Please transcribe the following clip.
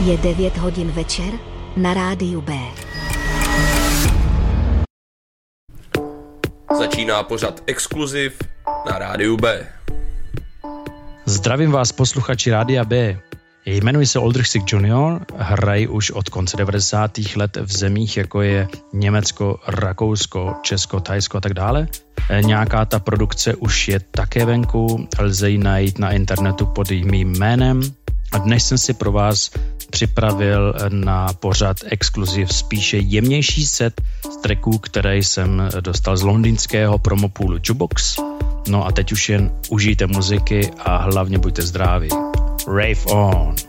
Je 9 hodin večer na rádiu B. Začíná pořad Exkluziv na rádiu B. Zdravím vás, posluchači Rádia B. Jmenuji se Oldřich Sik Junior, hraji už od konce 90. let v zemích, jako je Německo, Rakousko, Česko, Thajsko a tak dále. Nějaká ta produkce už je také venku, lze ji najít na internetu pod mým jménem. A dnes jsem si pro vás připravil na pořad Exkluziv spíše jemnější set z tracků, které jsem dostal z londýnského promopoolu Jukebox. No a teď už jen užijte muziky a hlavně buďte zdraví. Rave on!